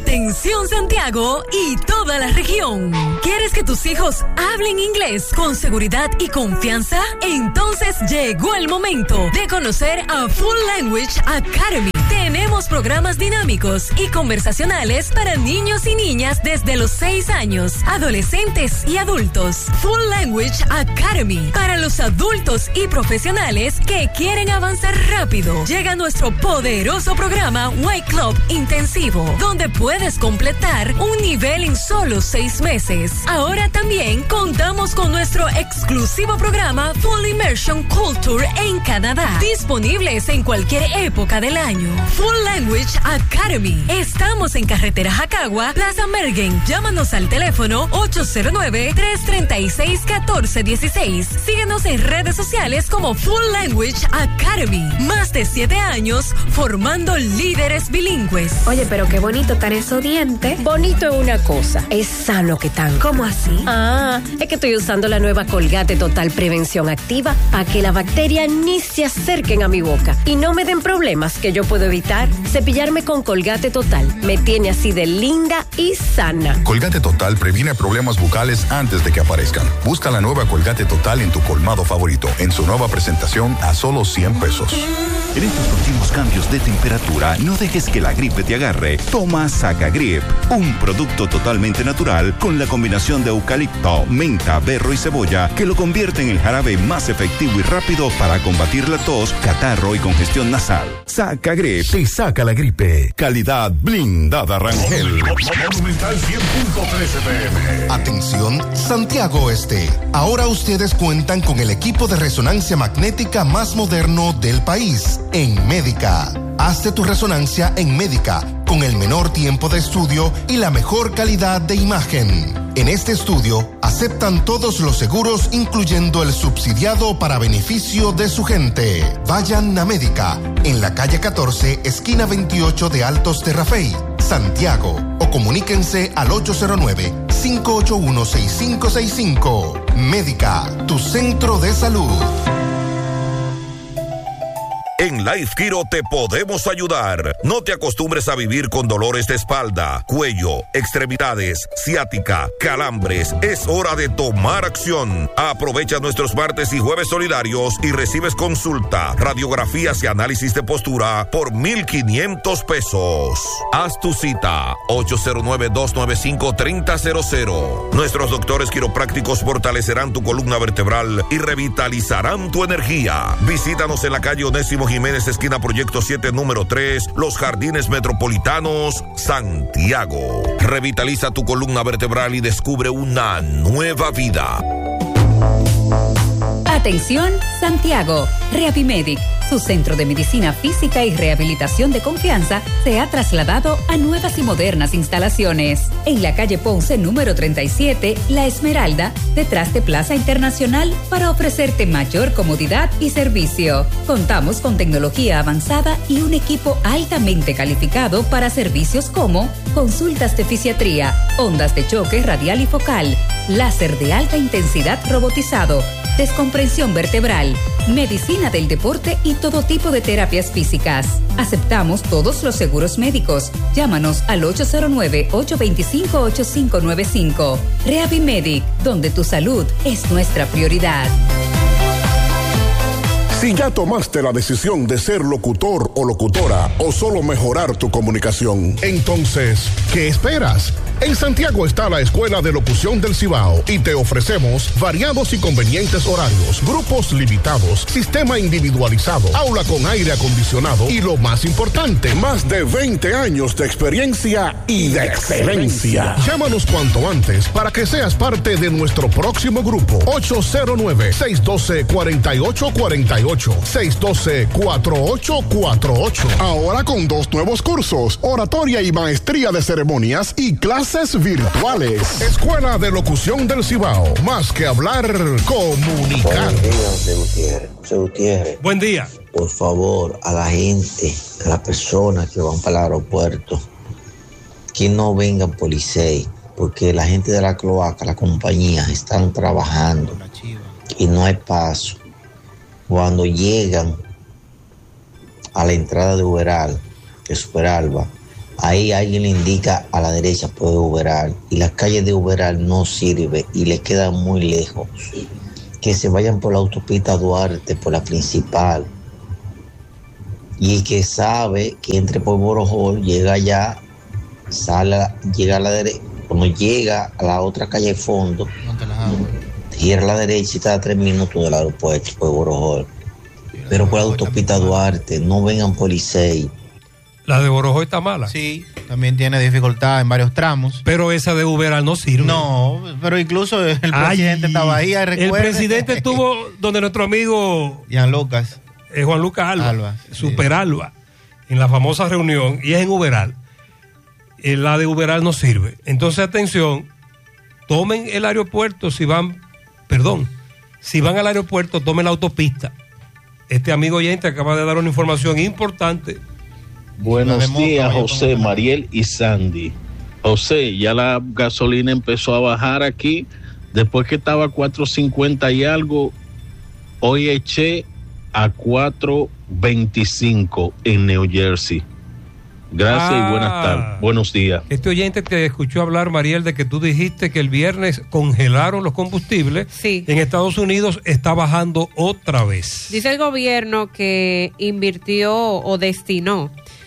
S20: Atención Santiago y toda la región. ¿Quieres que tus hijos hablen inglés con seguridad y confianza? Entonces llegó el momento de conocer a Full Language Academy. Tenemos programas dinámicos y conversacionales para niños y niñas desde los seis años, adolescentes y adultos. Full Language Academy para los adultos y profesionales que quieren avanzar rápido. Llega nuestro poderoso programa White Club Intensivo, donde puedes completar un nivel en solo seis meses. Ahora también contamos con nuestro exclusivo programa Full Immersion Culture en Canadá, disponibles en cualquier época del año. Full Language Academy. Estamos en Carretera Jacagua, Plaza Mergen. Llámanos al teléfono ocho cero nueve, tres tres seis, uno cuatro uno seis. Síguenos en redes sociales como Full Language Academy. Más de siete años formando líderes bilingües.
S21: Oye, pero qué bonito están esos dientes.
S22: Bonito es una cosa, es sano que tan.
S21: ¿Cómo así?
S22: Ah, es que estoy usando la nueva Colgate Total Prevención Activa para que las bacterias ni se acerquen a mi boca y no me den problemas que yo puedo evitar. Cepillarme con Colgate Total me tiene así de linda y sana.
S23: Colgate Total previene problemas bucales antes de que aparezcan. Busca la nueva Colgate Total en tu colmado favorito, en su nueva presentación a solo cien pesos.
S24: En estos últimos cambios de temperatura, no dejes que la gripe te agarre. Toma Sacagrip, un producto totalmente natural con la combinación de eucalipto, menta, berro y cebolla que lo convierte en el jarabe más efectivo y rápido para combatir la tos, catarro y congestión nasal. Sacagrip te saca la gripe. Calidad blindada Rangel.
S7: Monumental cien punto trece P M.
S25: Atención, Santiago Este. Ahora ustedes cuentan con el equipo de resonancia magnética más moderno del país, en Médica. Hazte tu resonancia en Médica, con el menor tiempo de estudio y la mejor calidad de imagen. En este estudio, aceptan todos los seguros, incluyendo el subsidiado para beneficio de su gente. Vayan a Médica, en la calle catorce, esquina veintiocho de Altos de Rafey, Santiago, o comuníquense al ocho cero nueve, cinco ocho uno, seis cinco seis cinco. Médica, tu centro de salud.
S26: En Life Kiro te podemos ayudar. No te acostumbres a vivir con dolores de espalda, cuello, extremidades, ciática, calambres. Es hora de tomar acción. Aprovecha nuestros martes y jueves solidarios y recibes consulta, radiografías y análisis de postura por mil quinientos pesos. Haz tu cita ocho cero nueve, dos nueve cinco, tres cero cero cero. Nuestros doctores quiroprácticos fortalecerán tu columna vertebral y revitalizarán tu energía. Visítanos en la calle Onésimo Jiménez, esquina Proyecto siete, número tres, Los Jardines Metropolitanos, Santiago. Revitaliza tu columna vertebral y descubre una nueva vida.
S27: Atención, Santiago. Reavimedic, su centro de medicina física y rehabilitación de confianza, se ha trasladado a nuevas y modernas instalaciones. En la calle Ponce, número treinta y siete, La Esmeralda, detrás de Plaza Internacional, para ofrecerte mayor comodidad y servicio. Contamos con tecnología avanzada y un equipo altamente calificado para servicios como consultas de fisiatría, ondas de choque radial y focal, láser de alta intensidad robotizado, descompresión vertebral, medicina del deporte y todo tipo de terapias físicas. Aceptamos todos los seguros médicos. Llámanos al ocho cero nueve, ocho dos cinco, ocho cinco nueve cinco. Reavimedic, donde tu salud es nuestra prioridad.
S5: Si ya tomaste la decisión de ser locutor o locutora o solo mejorar tu comunicación,
S7: entonces, ¿qué esperas? En Santiago está la Escuela de Locución del Cibao y te ofrecemos variados y convenientes horarios, grupos limitados, sistema individualizado, aula con aire acondicionado y lo más importante,
S5: más de veinte años de experiencia y de excelencia.
S7: Llámanos cuanto antes para que seas parte de nuestro próximo grupo. ocho cero nueve, seis uno dos, cuatro ocho cuatro ocho, seis uno dos, cuatro ocho cuatro ocho.
S5: Ahora con dos nuevos cursos, oratoria y maestría de ceremonias y clases virtuales.
S7: Escuela de Locución del Cibao. Más que hablar, comunicar.
S28: Buenos días, José Gutiérrez. José Gutiérrez.
S2: Buen día.
S28: Por favor, a la gente, a las personas que van para el aeropuerto, que no vengan por Licey, porque la gente de la cloaca, las compañías, están trabajando y no hay paso. Cuando llegan a la entrada de Uberal, de Superalba, ahí alguien le indica a la derecha por Uberal y las calles de Uberal no sirve y le quedan muy lejos. Que se vayan por la autopista Duarte, por la principal. Y el que sabe que entre por Borojol, llega allá, sale, llega a la derecha, cuando llega a la otra calle de fondo, gira a la derecha y está a tres minutos del aeropuerto por Borojol. Pero por la autopista Duarte, no vengan por Licey.
S2: La de Borojol está mala.
S3: Sí, también tiene dificultad en varios tramos.
S2: Pero esa de Uberal no sirve.
S3: No, pero incluso el presidente
S2: Ay,
S3: estaba ahí.
S2: El presidente estuvo donde nuestro amigo
S3: Juan Lucas.
S2: Eh, Juan Lucas Alba,
S3: Alba
S2: Super
S3: sí.
S2: Alba, en la famosa reunión, y es en Uberal. Eh, la de Uberal no sirve. Entonces, atención, tomen el aeropuerto si van, perdón, si van al aeropuerto, tomen la autopista. Este amigo oyente acaba de dar una información importante.
S4: Buenos días, José, Mariel y Sandy. José, ya la gasolina empezó a bajar aquí. Después que estaba a cuatro cincuenta y algo, hoy eché a cuatro veinticinco en New Jersey. Gracias ah, y buenas tardes. Buenos días.
S2: Este oyente te escuchó hablar, Mariel, de que tú dijiste que el viernes congelaron los combustibles.
S1: Sí.
S2: En Estados Unidos está bajando otra vez.
S1: Dice el gobierno que invirtió o destinó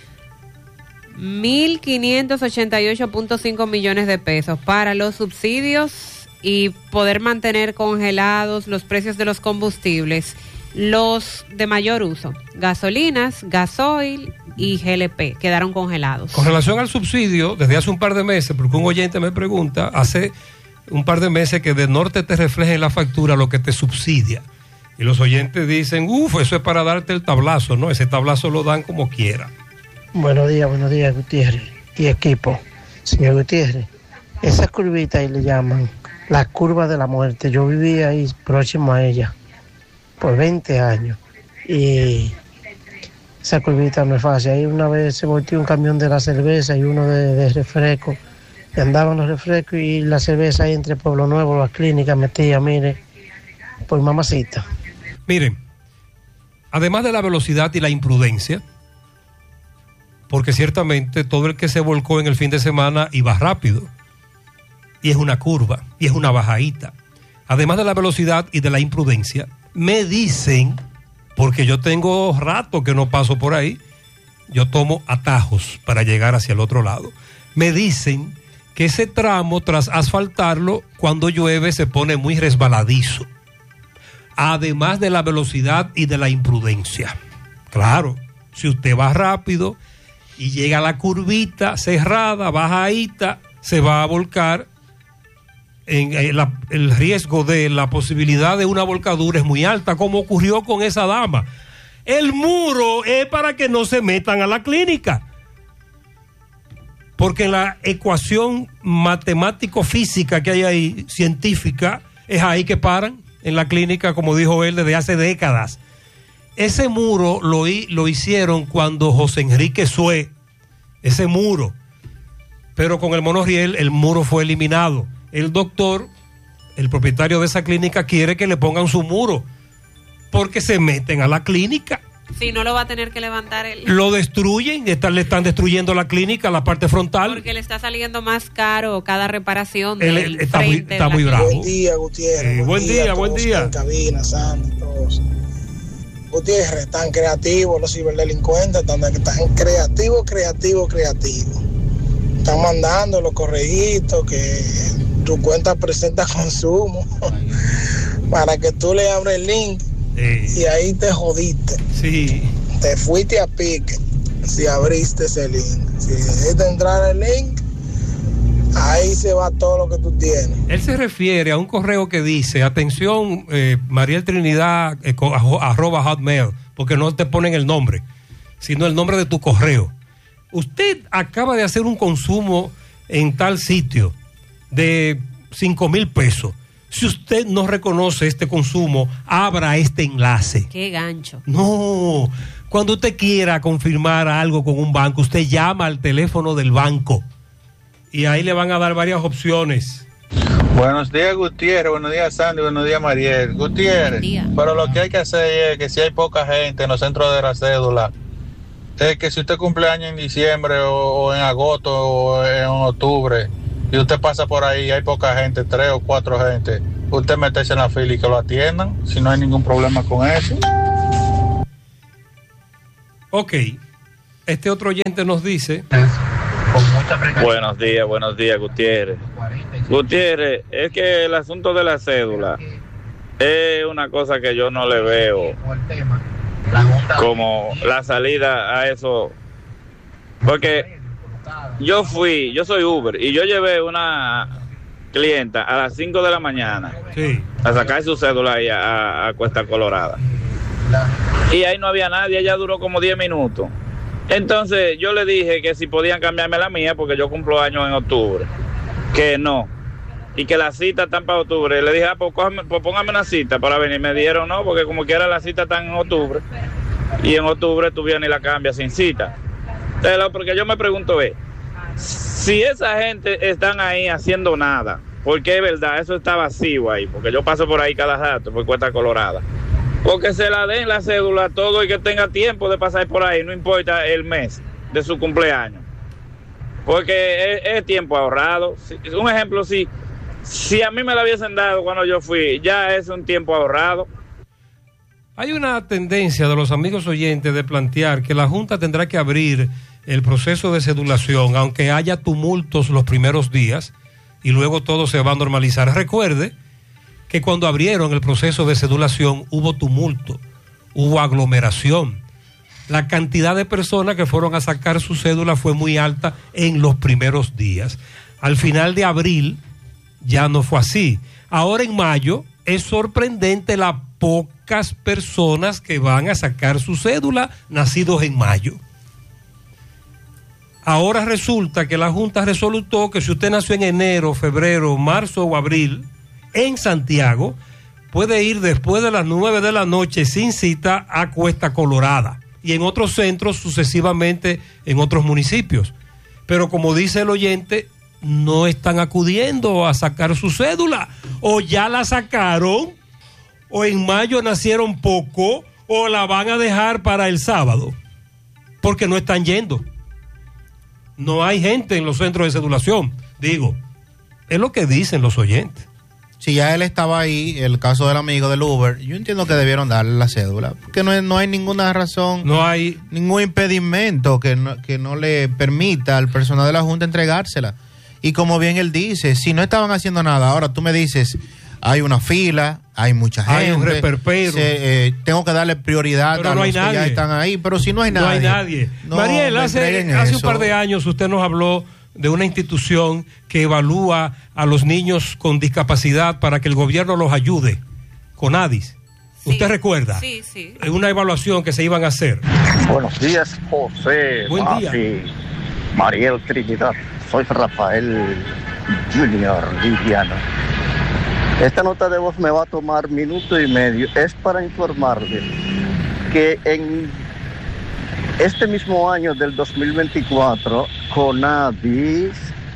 S1: mil quinientos ochenta y ocho punto cinco millones de pesos para los subsidios y poder mantener congelados los precios de los combustibles, los de mayor uso, gasolinas, gasoil y G L P, quedaron congelados.
S2: Con relación al subsidio, desde hace un par de meses, porque un oyente me pregunta, hace un par de meses que de norte te refleja en la factura lo que te subsidia. Y los oyentes dicen, uff, eso es para darte el tablazo, ¿no? Ese tablazo lo dan como quiera.
S6: Buenos días, buenos días, Gutiérrez y equipo. Señor Gutiérrez, esa curvita ahí le llaman la curva de la muerte. Yo viví ahí próximo a ella por veinte años y esa curvita no es fácil. Ahí una vez se volteó un camión de la cerveza y uno de, de refresco, y andaban los refrescos y la cerveza ahí entre Pueblo Nuevo, las clínicas metía, mire, por mamacita.
S2: Miren, además de la velocidad y la imprudencia, porque ciertamente todo el que se volcó en el fin de semana iba rápido, y es una curva, y es una bajadita. Además de la velocidad y de la imprudencia, me dicen, porque yo tengo rato que no paso por ahí, yo tomo atajos para llegar hacia el otro lado. Me dicen que ese tramo, tras asfaltarlo, cuando llueve se pone muy resbaladizo. Además de la velocidad y de la imprudencia. Claro, si usted va rápido y llega a la curvita cerrada, bajadita, se va a volcar. En la, el riesgo de la posibilidad de una volcadura es muy alta, como ocurrió con esa dama. El muro es para que no se metan a la clínica, porque en la ecuación matemático-física que hay ahí, científica, es ahí que paran, en la clínica, como dijo él, desde hace décadas. Ese muro lo, lo hicieron cuando José Enrique Sué, ese muro, pero con el monorriel el muro fue eliminado. El doctor, el propietario de esa clínica, quiere que le pongan su muro porque se meten a la clínica.
S1: Si no, lo va a tener que levantar el...
S2: Lo destruyen, están, le están destruyendo la clínica, la parte frontal.
S1: Porque le está saliendo más caro cada reparación
S2: del
S1: Él,
S2: está muy,
S1: frente
S2: está muy bravo.
S8: Buen día, Gutiérrez.
S2: Eh, buen día, buen día.
S8: En cabina, Sandy, todos. Gutiérrez, tan creativos los ciberdelincuentes, tan, tan creativos, creativos, creativos. Están mandando los correitos que tu cuenta presenta consumo para que tú le abres el link eh. y ahí te jodiste.
S2: Sí.
S8: Te fuiste a pique si abriste ese link. Si decidiste entrar al link, ahí se va todo lo que tú tienes.
S2: Él se refiere a un correo que dice, atención, eh, Mariel Trinidad, eh, arroba hotmail, porque no te ponen el nombre, sino el nombre de tu correo. Usted acaba de hacer un consumo en tal sitio de cinco mil pesos. Si usted no reconoce este consumo, abra este enlace.
S1: Qué gancho.
S2: No, cuando usted quiera confirmar algo con un banco, usted llama al teléfono del banco y ahí le van a dar varias opciones.
S9: Buenos días, Gutiérrez. Buenos días, Sandy. Buenos días, Mariel. Gutiérrez, pero lo que hay que hacer es que si hay poca gente en los centros de la cédula, es que si usted cumple años en diciembre o, o en agosto o en octubre y usted pasa por ahí, hay poca gente, tres o cuatro gente, usted métese en la fila y que lo atiendan, si no hay ningún problema con eso.
S2: Ok, este otro oyente nos dice...
S10: Buenos días, buenos días, Gutiérrez. Gutiérrez, es que el asunto de la cédula es una cosa que yo no le veo como la salida a eso, porque yo fui, yo soy Uber y yo llevé una clienta a las cinco de la mañana
S2: sí.
S10: a sacar su cédula ahí a, a Cuesta Colorada y ahí no había nadie, ella duró como diez minutos. Entonces yo le dije que si podían cambiarme la mía porque yo cumplo años en octubre, que no, y que las citas están para octubre. Le dije, ah, pues, cójame, pues póngame una cita para venir. Me dijeron no, porque como quiera las citas están en octubre y en octubre tú vienes y la cambias sin cita. Entonces, lo porque yo me pregunto es, si esa gente están ahí haciendo nada, porque es verdad, eso está vacío ahí, porque yo paso por ahí cada rato por Cuesta Colorada, porque se la den la cédula a todo y que tenga tiempo de pasar por ahí, no importa el mes de su cumpleaños, porque es, es tiempo ahorrado. Un ejemplo, si, si a mí me la hubiesen dado cuando yo fui, ya es un tiempo ahorrado.
S2: Hay una tendencia de los amigos oyentes de plantear que la Junta tendrá que abrir el proceso de cedulación, aunque haya tumultos los primeros días y luego todo se va a normalizar. Recuerde que cuando abrieron el proceso de cedulación hubo tumulto, hubo aglomeración. La cantidad de personas que fueron a sacar su cédula fue muy alta en los primeros días. Al final de abril ya no fue así. Ahora en mayo es sorprendente la pocas personas que van a sacar su cédula nacidos en mayo. Ahora resulta que la Junta resolutó que si usted nació en enero, febrero, marzo o abril en Santiago, puede ir después de las nueve de la noche sin cita a Cuesta Colorada y en otros centros sucesivamente en otros municipios. Pero como dice el oyente, no están acudiendo a sacar su cédula, o ya la sacaron, o en mayo nacieron poco, o la van a dejar para el sábado, porque no están yendo. No hay gente en los centros de cedulación, digo, es lo que dicen los oyentes.
S3: Si ya él estaba ahí, el caso del amigo del Uber, yo entiendo que debieron darle la cédula, porque no, no hay ninguna razón,
S2: no hay
S3: ningún impedimento que no, que no le permita al personal de la Junta entregársela. Y como bien él dice, si no estaban haciendo nada, ahora tú me dices, hay una fila, hay mucha gente,
S2: hay un reperpero,
S3: se, eh, tengo que darle prioridad
S2: pero
S3: a
S2: no
S3: los
S2: hay
S3: que
S2: nadie.
S3: Ya están ahí, pero si no hay nadie.
S2: No hay nadie.
S3: No
S2: Mariel, hace, hace un par de años usted nos habló de una institución que evalúa a los niños con discapacidad para que el gobierno los ayude, CONADIS. Sí, ¿usted recuerda?
S1: Sí, sí.
S2: Una evaluación que se iban a hacer.
S11: Buenos días, José.
S2: Buen
S11: Mafi,
S2: día.
S11: Mariel Trinidad. Soy Rafael Junior Viviano. Esta nota de voz me va a tomar minuto y medio. Es para informarle que en este mismo año del dos mil veinticuatro, CONADIS,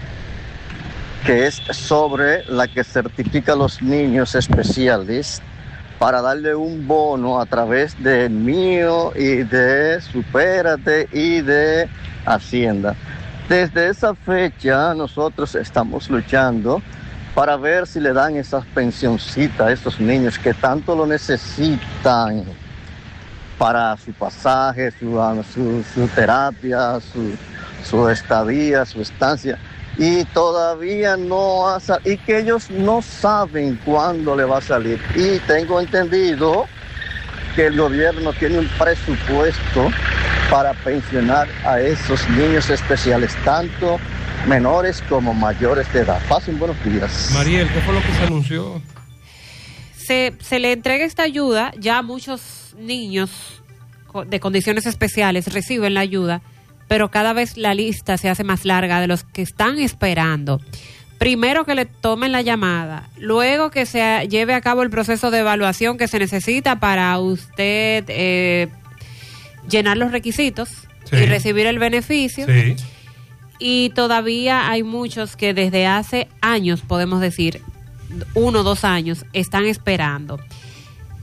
S11: que es sobre la que certifica a los niños especiales, para darle un bono a través de Mío y de Supérate y de Hacienda. Desde esa fecha nosotros estamos luchando para ver si le dan esas pensioncitas a esos niños que tanto lo necesitan para su pasaje, su, su, su terapia, su, su estadía, su estancia. Y todavía no ha salido, y que ellos no saben cuándo le va a salir. Y tengo entendido que el gobierno tiene un presupuesto para pensionar a esos niños especiales, tanto menores como mayores de edad. Pasen buenos días.
S2: Mariel, ¿qué fue lo que se anunció?
S1: Se, se le entrega esta ayuda, ya muchos niños de condiciones especiales reciben la ayuda, pero cada vez la lista se hace más larga de los que están esperando. Primero que le tomen la llamada, luego que se lleve a cabo el proceso de evaluación que se necesita para usted eh, llenar los requisitos, sí, y recibir el beneficio.
S2: Sí.
S1: Y todavía hay muchos que desde hace años, podemos decir, uno o dos años, están esperando.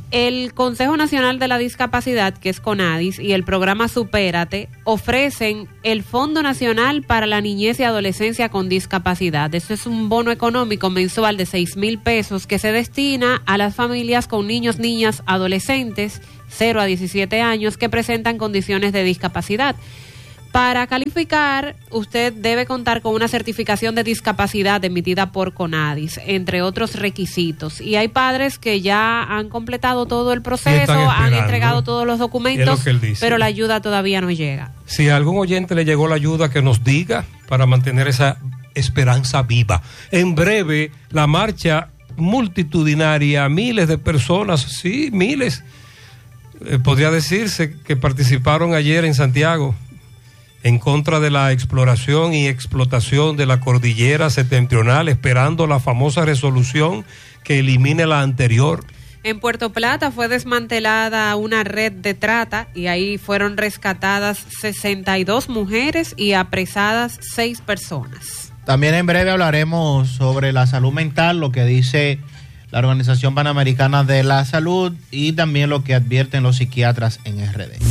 S1: El Consejo Nacional de la Discapacidad, que es CONADIS, y el programa Supérate ofrecen el Fondo Nacional para la Niñez y Adolescencia con Discapacidad. Esto es un bono económico mensual de seis mil pesos que se destina a las familias con niños, niñas, adolescentes, cero a diecisiete años, que presentan condiciones de discapacidad. Para calificar, usted debe contar con una certificación de discapacidad emitida por CONADIS, entre otros requisitos. Y hay padres que ya han completado todo el proceso, han entregado todos los documentos, pero la ayuda todavía no llega.
S2: Si a algún oyente le llegó la ayuda, que nos diga para mantener esa esperanza viva. En breve, la marcha multitudinaria, miles de personas, sí, miles, eh, podría decirse que participaron ayer en Santiago en contra de la exploración y explotación de la cordillera septentrional, esperando la famosa resolución que elimine la anterior.
S1: En Puerto Plata fue desmantelada una red de trata y ahí fueron rescatadas sesenta y dos mujeres y apresadas seis personas.
S3: También en breve hablaremos sobre la salud mental, lo que dice la Organización Panamericana de la Salud y también lo que advierten los psiquiatras en R D.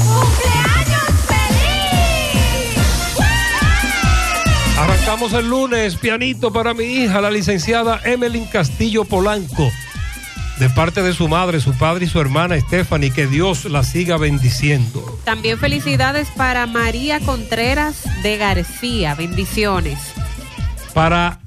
S2: Arrancamos el lunes, pianito para mi hija, la licenciada Emelyn Castillo Polanco, de parte de su madre, su padre y su hermana Stephanie, que Dios la siga bendiciendo.
S1: También felicidades para María Contreras de García, bendiciones.
S2: Para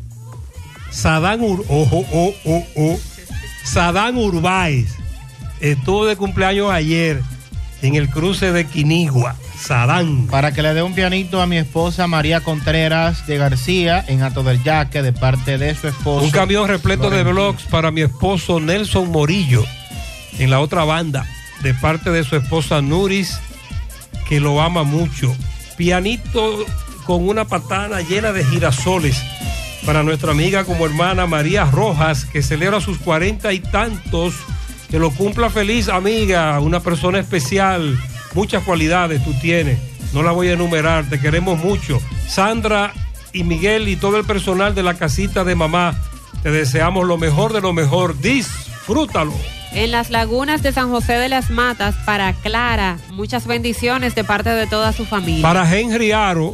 S2: Sadán Ur oh, oh, oh, oh, oh. Sadán Urbáez, estuvo de cumpleaños ayer en el cruce de Quinigua. Sadán.
S3: Para que le dé un pianito a mi esposa María Contreras de García en Hato del Yaque, de parte de su esposo.
S2: Un camión repleto Florentino. De blogs para mi esposo Nelson Morillo en la otra banda, de parte de su esposa Nuris, que lo ama mucho. Pianito con una patana llena de girasoles para nuestra amiga como hermana María Rojas, que celebra sus cuarenta y tantos. Que lo cumpla feliz, amiga, una persona especial. Muchas cualidades tú tienes, no la voy a enumerar, te queremos mucho. Sandra y Miguel y todo el personal de la casita de mamá, te deseamos lo mejor de lo mejor, disfrútalo.
S1: En las lagunas de San José de las Matas, para Clara, muchas bendiciones de parte de toda su familia.
S2: Para Henry Aro,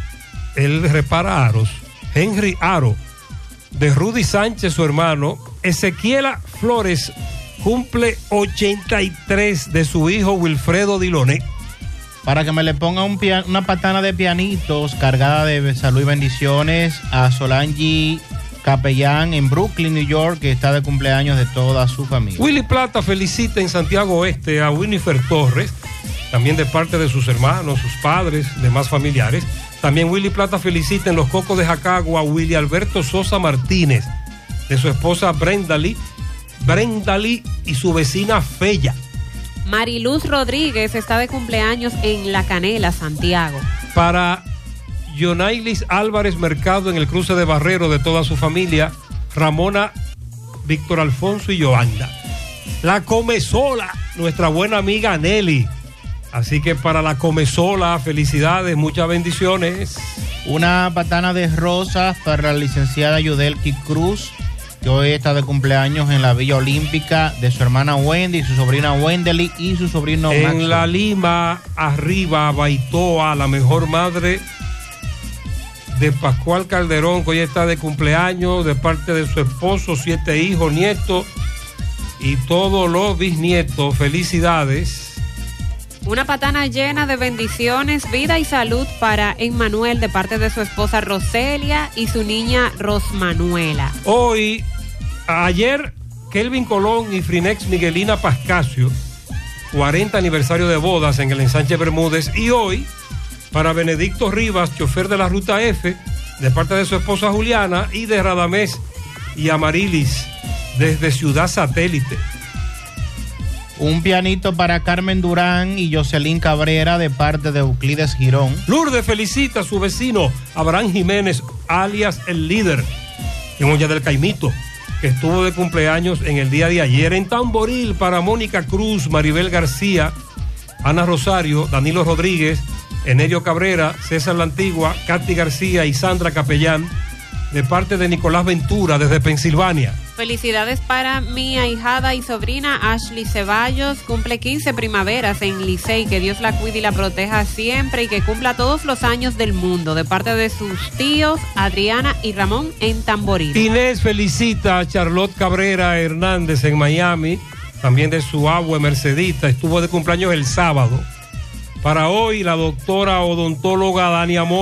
S2: él repara aros, Henry Aro, de Rudy Sánchez, su hermano. Ezequiela Flores cumple ochenta y tres de su hijo Wilfredo Diloné.
S3: Para que me le ponga un pia- una patana de pianitos cargada de salud y bendiciones a Solange Capellán en Brooklyn, New York, que está de cumpleaños de toda su familia.
S2: Willy Plata felicita en Santiago Oeste a Winifred Torres, también de parte de sus hermanos, sus padres, demás familiares. También Willy Plata felicita en Los Cocos de Jacagua a Willy Alberto Sosa Martínez, de su esposa Brenda Lee, Brenda Lee y su vecina Fella.
S1: Mariluz Rodríguez está de cumpleaños en La Canela, Santiago.
S2: Para Yonailis Álvarez Mercado en el cruce de Barrero, de toda su familia, Ramona, Víctor Alfonso y Joanda. La Comesola, nuestra buena amiga Nelly. Así que para la Comesola, felicidades, muchas bendiciones.
S3: Una patana de rosas para la licenciada Yudelki Cruz, que hoy está de cumpleaños en la Villa Olímpica, de su hermana Wendy, su sobrina Wendely y su sobrino Max.
S2: En La Lima, arriba, Baitoa, la mejor madre de Pascual Calderón, que hoy está de cumpleaños, de parte de su esposo, siete hijos, nietos y todos los bisnietos. Felicidades.
S1: Una patana llena de bendiciones, vida y salud para Emmanuel, de parte de su esposa Roselia y su niña Rosmanuela.
S2: Hoy, ayer, Kelvin Colón y Frinex Miguelina Pascasio, cuarenta aniversario de bodas en el Ensanche Bermúdez. Y hoy, para Benedicto Rivas, chofer de la Ruta F, de parte de su esposa Juliana, y de Radamés y Amarilis, desde Ciudad Satélite.
S3: Un pianito para Carmen Durán y Jocelyn Cabrera, de parte de Euclides Girón.
S2: Lourdes felicita a su vecino Abraham Jiménez, alias El Líder, en Olla del Caimito, que estuvo de cumpleaños en el día de ayer. En Tamboril, para Mónica Cruz, Maribel García, Ana Rosario, Danilo Rodríguez, Enerio Cabrera, César La Antigua, Katy García y Sandra Capellán, de parte de Nicolás Ventura, desde Pensilvania.
S1: Felicidades para mi ahijada y sobrina Ashley Ceballos, cumple quince primaveras en Licey, que Dios la cuide y la proteja siempre y que cumpla todos los años del mundo, de parte de sus tíos Adriana y Ramón en Tamboril.
S2: Inés felicita a Charlotte Cabrera Hernández en Miami, también de su abue Mercedita, estuvo de cumpleaños el sábado. Para hoy la doctora odontóloga Dani Amor